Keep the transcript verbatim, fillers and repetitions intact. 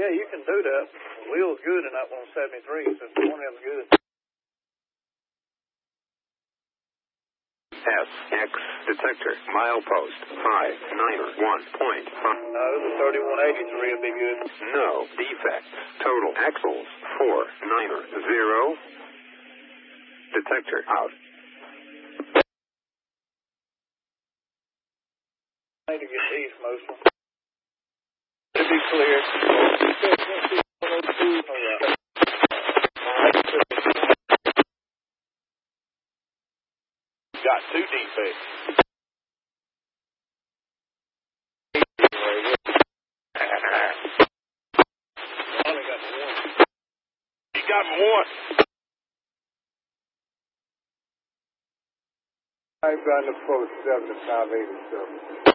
Yeah, you can do that. Wheel's good in that one seventy-three, so one of them's good. S X detector milepost five nine one point five. No, the thirty-one eighty-three would be good. No defects. Total axles four nine zero. Detector out. I need to get these mostly. To be clear. Got two defects. Only got one. You got one. I've got the post seventy-five eighty-seven.